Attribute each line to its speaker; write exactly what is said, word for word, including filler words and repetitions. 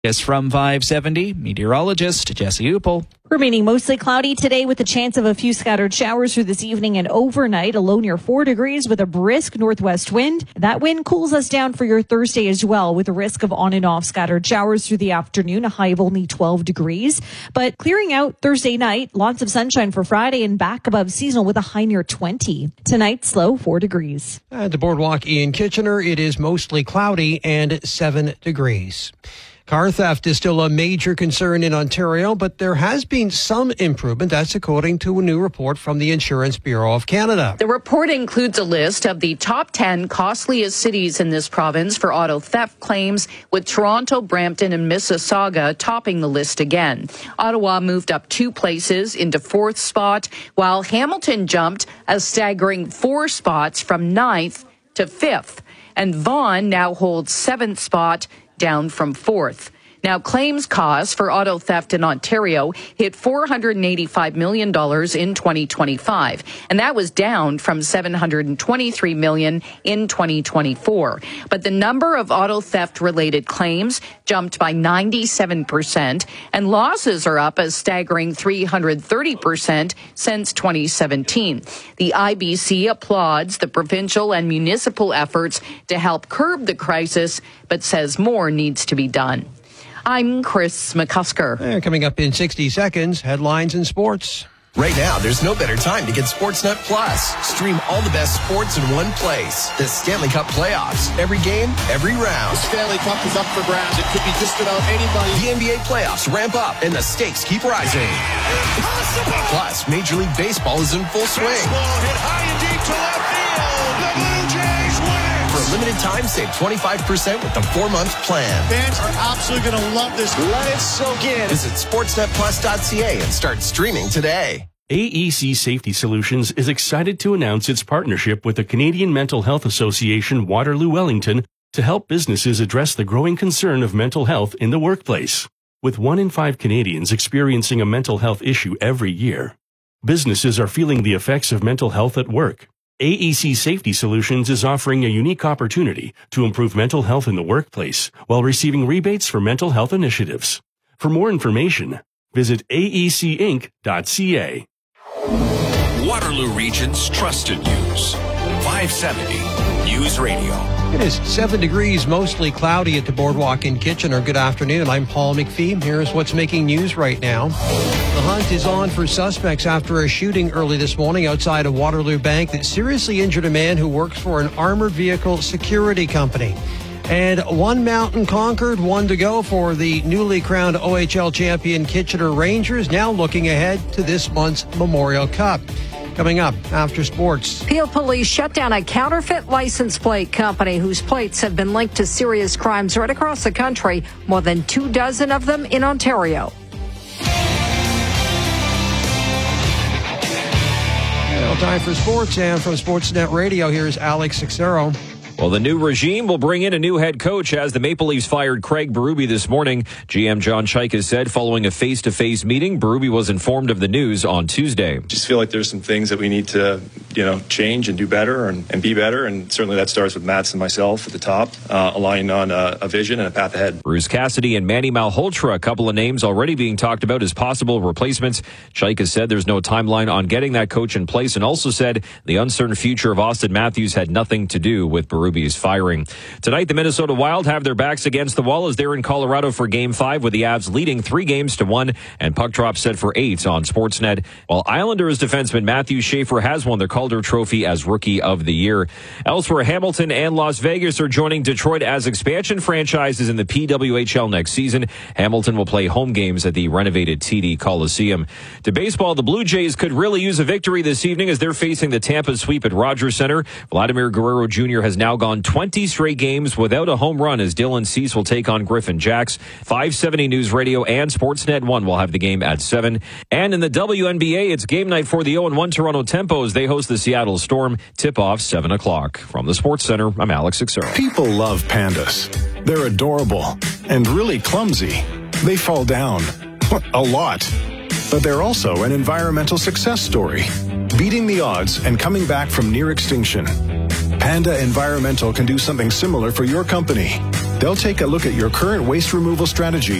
Speaker 1: Yes, from five seventy, meteorologist Jesse Upel.
Speaker 2: Remaining mostly cloudy today with a chance of a few scattered showers through this evening and overnight. A low near four degrees with a brisk northwest wind. That wind cools us down for your Thursday as well, with a risk of on and off scattered showers through the afternoon, a high of only twelve degrees. But clearing out Thursday night, lots of sunshine for Friday and back above seasonal with a high near twenty. Tonight's low four degrees.
Speaker 3: At the Boardwalk in Kitchener, it is mostly cloudy and seven degrees. Car theft is still a major concern in Ontario, but there has been some improvement. That's according to a new report from the Insurance Bureau of Canada.
Speaker 4: The report includes a list of the top ten costliest cities in this province for auto theft claims, with Toronto, Brampton, and Mississauga topping the list again. Ottawa moved up two places into fourth spot, while Hamilton jumped a staggering four spots from ninth to fifth. And Vaughan now holds seventh spot, down from fourth. Now, claims costs for auto theft in Ontario hit four hundred eighty-five million dollars in twenty twenty-five, and that was down from seven hundred twenty-three million dollars in twenty twenty-four. But the number of auto theft-related claims jumped by ninety-seven percent, and losses are up a staggering three hundred thirty percent since twenty seventeen. The I B C applauds the provincial and municipal efforts to help curb the crisis, but says more needs to be done. I'm Chris McCusker.
Speaker 3: And coming up in sixty seconds, headlines and sports.
Speaker 5: Right now, there's no better time to get Sportsnet Plus. Stream all the best sports in one place. The Stanley Cup playoffs. Every game, every round.
Speaker 6: The Stanley Cup is up for grabs. It could be just about anybody.
Speaker 5: The N B A playoffs ramp up, and the stakes keep rising.
Speaker 6: Impossible!
Speaker 5: Plus, Major League Baseball is in full swing.
Speaker 6: Baseball hit high and deep to left field. The Blue Jays win it!
Speaker 5: For a limited time, save twenty-five percent with the four-month plan.
Speaker 6: Fans are absolutely going to love this. Let it soak in.
Speaker 5: Visit sportsnet plus dot c a and start streaming today.
Speaker 7: A E C Safety Solutions is excited to announce its partnership with the Canadian Mental Health Association Waterloo Wellington to help businesses address the growing concern of mental health in the workplace. With one in five Canadians experiencing a mental health issue every year, businesses are feeling the effects of mental health at work. A E C Safety Solutions is offering a unique opportunity to improve mental health in the workplace while receiving rebates for mental health initiatives. For more information, visit A E C inc dot c a.
Speaker 8: Waterloo Region's trusted news. five seventy News Radio.
Speaker 3: It is seven degrees, mostly cloudy at the Boardwalk in Kitchener. Good afternoon. I'm Paul McPhee. Here's what's making news right now. The hunt is on for suspects after a shooting early this morning outside a Waterloo bank that seriously injured a man who works for an armored vehicle security company. And one mountain conquered, one to go for the newly crowned O H L champion Kitchener Rangers, now looking ahead to this month's Memorial Cup. Coming up after sports.
Speaker 9: Peel police shut down a counterfeit license plate company whose plates have been linked to serious crimes right across the country, more than two dozen of them in Ontario.
Speaker 3: Well, time for sports, and from Sportsnet Radio, here's Alex Sixero.
Speaker 10: Well, the new regime will bring in a new head coach as the Maple Leafs fired Craig Berube this morning. G M John Chayka said following a face-to-face meeting, Berube was informed of the news on Tuesday.
Speaker 11: Just feel like there's some things that we need to, you know, change and do better and, and be better. And certainly that starts with Mats and myself at the top, uh, aligning on a, a vision and a path ahead.
Speaker 10: Bruce Cassidy and Manny Malhotra, a couple of names already being talked about as possible replacements. Chayka said there's no timeline on getting that coach in place, and also said the uncertain future of Auston Matthews had nothing to do with Berube firing. Tonight, the Minnesota Wild have their backs against the wall as they're in Colorado for Game five, with the Avs leading three games to one, and puck drop set for eight on Sportsnet. While Islanders defenseman Matthew Schaefer has won the Calder Trophy as Rookie of the Year. Elsewhere, Hamilton and Las Vegas are joining Detroit as expansion franchises in the P W H L next season. Hamilton will play home games at the renovated T D Coliseum. To baseball, the Blue Jays could really use a victory this evening as they're facing the Tampa sweep at Rogers Center. Vladimir Guerrero Junior has now gone twenty straight games without a home run as Dylan Cease will take on Griffin Jacks. five seventy News Radio and Sportsnet one will have the game at seven. And in the W N B A, it's game night for the oh and one Toronto Tempos. They host the Seattle Storm. Tip-off seven o'clock. From the Sports Center, I'm Alex Sixero.
Speaker 12: People love pandas. They're adorable and really clumsy. They fall down a lot. But they're also an environmental success story, beating the odds and coming back from near extinction. Panda Environmental can do something similar for your company. They'll take a look at your current waste removal strategy